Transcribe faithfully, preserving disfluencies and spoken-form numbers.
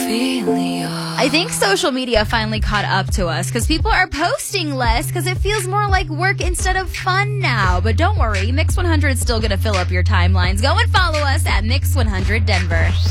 I think social media finally caught up to us because people are posting less because it feels more like work instead of fun now. But don't worry, Mix one hundred is still going to fill up your timelines. Go and follow us at Mix one hundred Denver.